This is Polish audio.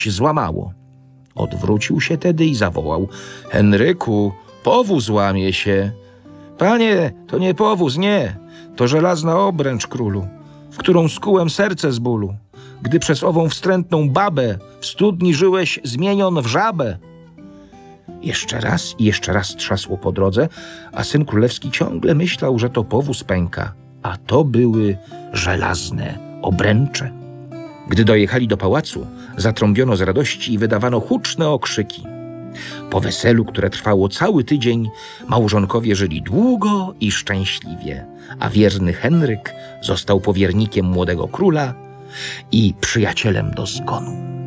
złamało. Odwrócił się tedy i zawołał: Henryku, powóz łamie się. Panie, to nie powóz, nie. To żelazna obręcz, królu, w którą skułem serce z bólu, gdy przez ową wstrętną babę w studni żyłeś zmienion w żabę. Jeszcze raz i jeszcze raz trzasło po drodze, a syn królewski ciągle myślał, że to powóz pęka, a to były żelazne obręcze. Gdy dojechali do pałacu, zatrąbiono z radości i wydawano huczne okrzyki. Po weselu, które trwało cały tydzień, małżonkowie żyli długo i szczęśliwie, a wierny Henryk został powiernikiem młodego króla i przyjacielem do zgonu.